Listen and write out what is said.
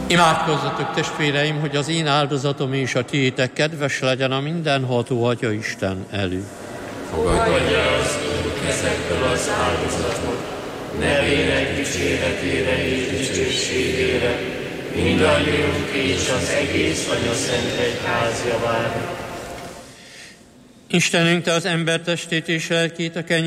Imádkozzatok, testvéreim, hogy az én áldozatom és a tiétek kedves legyen a mindenható Atya Isten elő. Fogadja az Úr kezekből az áldozatot, nevének dicséretére és dicsőségére, mindannyiunk és az egész Anya Szent Egyház javára. Istenünk, Te az ember testét és lelkét a